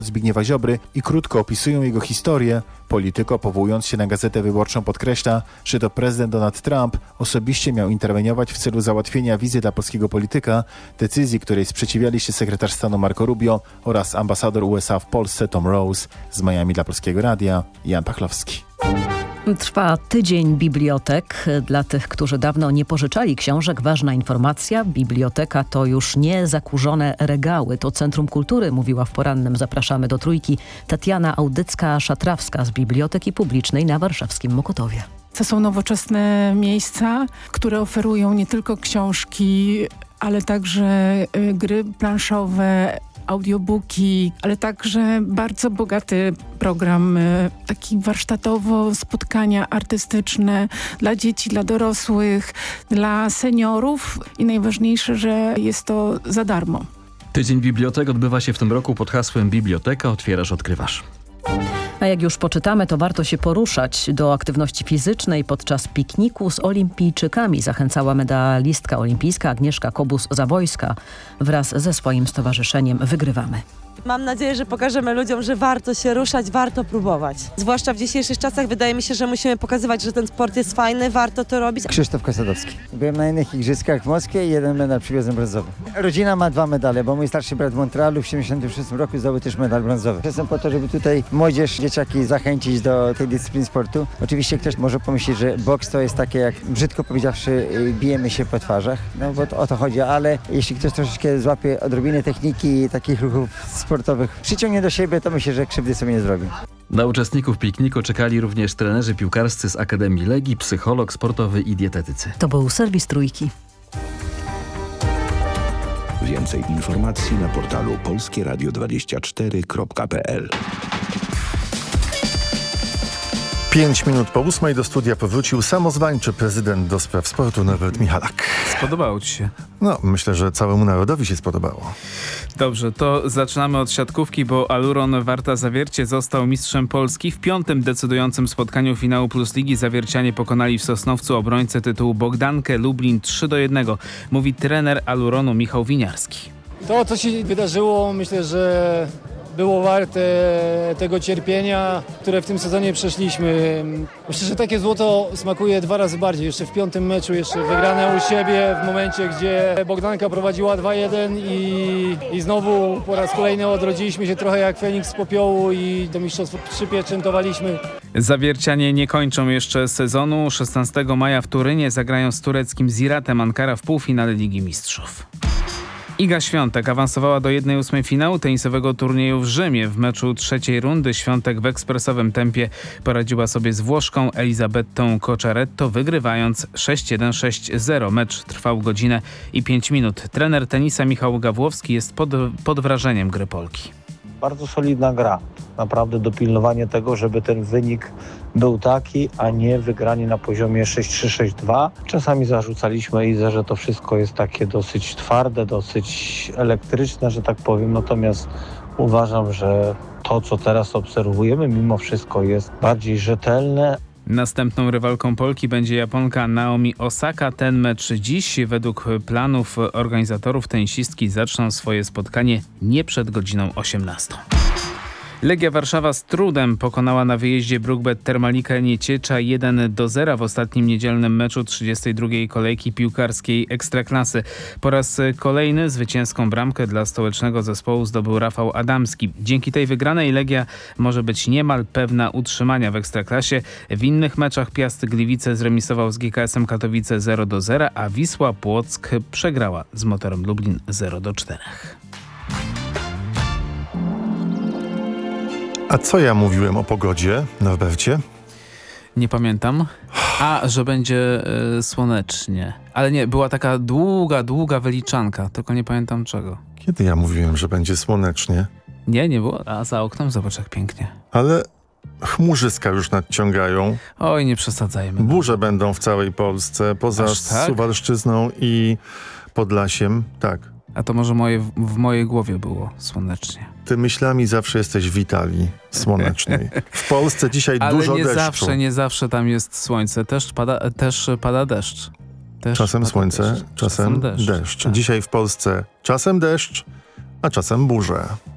Zbigniewa Ziobry i krótko opisują jego historię. Polityko, powołując się na Gazetę Wyborczą, podkreśla, że to prezydent Donald Trump osobiście miał interweniować w celu załatwienia wizy dla polskiego polityka, decyzji, której sprzeciwiali się sekretarz stanu Marco Rubio oraz ambasador USA w Polsce Tom Rose. Z Miami dla Polskiego Radia Jan Pachlowski. Trwa tydzień bibliotek. Dla tych, którzy dawno nie pożyczali książek, ważna informacja. Biblioteka to już nie zakurzone regały. To Centrum Kultury, mówiła w porannym Zapraszamy do Trójki Tatiana Audycka-Szatrawska z Biblioteki Publicznej na warszawskim Mokotowie. To są nowoczesne miejsca, które oferują nie tylko książki, ale także gry planszowe, audiobooki, ale także bardzo bogaty program taki warsztatowo, spotkania artystyczne dla dzieci, dla dorosłych, dla seniorów i najważniejsze, że jest to za darmo. Tydzień Bibliotek odbywa się w tym roku pod hasłem Biblioteka otwierasz, odkrywasz. A jak już poczytamy, to warto się poruszać do aktywności fizycznej podczas pikniku z olimpijczykami. Zachęcała medalistka olimpijska Agnieszka Kobus-Zawojska wraz ze swoim stowarzyszeniem Wygrywamy. Mam nadzieję, że pokażemy ludziom, że warto się ruszać, warto próbować. Zwłaszcza w dzisiejszych czasach wydaje mi się, że musimy pokazywać, że ten sport jest fajny, warto to robić. Krzysztof Kosadowski. Byłem na innych igrzyskach w Moskwie i jeden medal przywiozłem brązowy. Rodzina ma 2 medale, bo mój starszy brat w Montrealu w 1976 roku zdobył też medal brązowy. Jestem po to, żeby tutaj młodzież, dzieciaki zachęcić do tej dyscypliny sportu. Oczywiście ktoś może pomyśleć, że boks to jest takie, jak brzydko powiedziawszy, bijemy się po twarzach. No bo o to chodzi, ale jeśli ktoś troszeczkę złapie odrobinę techniki i takich ruchów sportowych, przyciągnie do siebie, to myślę, że krzywdy sobie nie zrobi. Na uczestników pikniku czekali również trenerzy piłkarscy z Akademii Legii, psycholog sportowy i dietetycy. To był serwis Trójki. Więcej informacji na portalu polskieradio24.pl. 5 minut po 8 do studia powrócił samozwańczy prezydent do spraw sportu Norbert Michalak. Spodobało ci się? No, myślę, że całemu narodowi się spodobało. Dobrze, to zaczynamy od siatkówki, bo Aluron Warta Zawiercie został mistrzem Polski. W 5. decydującym spotkaniu finału Plus Ligi zawiercianie pokonali w Sosnowcu obrońcę tytułu Bogdankę Lublin 3-1, mówi trener Aluronu Michał Winiarski. To, co się wydarzyło, myślę, że było warte tego cierpienia, które w tym sezonie przeszliśmy. Myślę, że takie złoto smakuje 2 razy bardziej. Jeszcze w 5. meczu, jeszcze wygrane u siebie w momencie, gdzie Bogdanka prowadziła 2-1 i znowu po raz kolejny odrodziliśmy się trochę jak Feniks z popiołu i do mistrzostw przypieczętowaliśmy. Zawiercianie nie kończą jeszcze sezonu. 16 maja w Turynie zagrają z tureckim Ziratem Ankara w półfinale Ligi Mistrzów. Iga Świątek awansowała do 1/8 finału tenisowego turnieju w Rzymie. W meczu 3. rundy Świątek w ekspresowym tempie poradziła sobie z Włoszką Elisabettą Cocciaretto, wygrywając 6-1, 6-0. Mecz trwał godzinę i 5 minut. Trener tenisa Michał Gawłowski jest pod wrażeniem gry Polki. Bardzo solidna gra. Naprawdę dopilnowanie tego, żeby ten wynik był taki, a nie wygranie na poziomie 6-3, 6-2. Czasami zarzucaliśmy Izę, że to wszystko jest takie dosyć twarde, dosyć elektryczne, że tak powiem. Natomiast uważam, że to, co teraz obserwujemy, mimo wszystko jest bardziej rzetelne. Następną rywalką Polki będzie Japonka Naomi Osaka. Ten mecz dziś. Według planów organizatorów tenisistki zaczną swoje spotkanie nie przed godziną 18. Legia Warszawa z trudem pokonała na wyjeździe Brukbet Termalika Nieciecza 1-0 w ostatnim niedzielnym meczu 32. kolejki piłkarskiej Ekstraklasy. Po raz kolejny zwycięską bramkę dla stołecznego zespołu zdobył Rafał Adamski. Dzięki tej wygranej Legia może być niemal pewna utrzymania w Ekstraklasie. W innych meczach Piast Gliwice zremisował z GKS-em Katowice 0-0, a Wisła Płock przegrała z Motorem Lublin 0-4. A co ja mówiłem o pogodzie, Norbercie? Nie pamiętam. Że będzie słonecznie. Ale nie, była taka długa wyliczanka, tylko nie pamiętam czego. Kiedy ja mówiłem, że będzie słonecznie? Nie było. A za oknem zobacz jak pięknie. Ale chmurzyska już nadciągają. Oj, nie przesadzajmy. Burze będą w całej Polsce, poza tak? Suwalszczyzną i Podlasiem. Tak. A to może w mojej głowie było słonecznie. Ty myślami zawsze jesteś w Italii słonecznej. W Polsce dzisiaj dużo deszczu. Ale nie zawsze tam jest słońce. Też pada deszcz. Czasem słońce, czasem deszcz. Tak. Dzisiaj w Polsce czasem deszcz, a czasem burze.